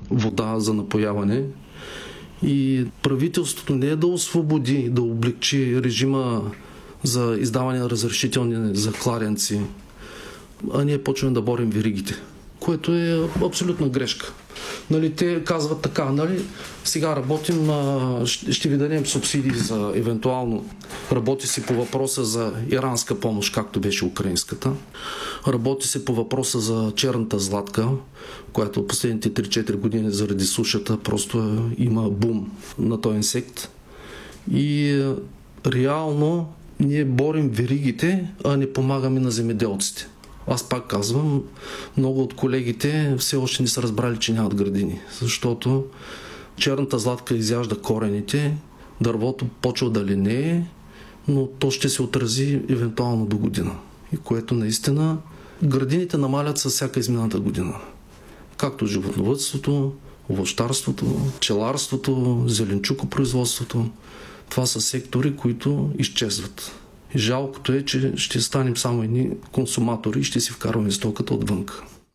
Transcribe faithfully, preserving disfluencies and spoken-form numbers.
вода за напояване. И правителството не е да освободи, да облегчи режима за издаване на разрешителни за кладенци, а ние почваме да борим веригите, което е абсолютна грешка. Нали, те казват така, нали, сега работим, а, ще ви дадем субсидии за евентуално, работи се по въпроса за иранска помощ, както беше украинската, работи се по въпроса за черната златка, която от последните три-четири години заради сушата просто е, има бум на този инсект. И реално ние борим веригите, а не помагаме на земеделците. Аз пак казвам, много от колегите все още не са разбрали, че нямат градини, защото черната златка изяжда корените, дървото почва да линее, но то ще се отрази евентуално до година. И което наистина градините намалят с всяка измината година. Както животновъдството, овощарството, пчеларството, зеленчукопроизводството. Това са сектори, които изчезват. И жалкото е, че ще станем само едни консуматори и ще си вкарваме стоката отвънка.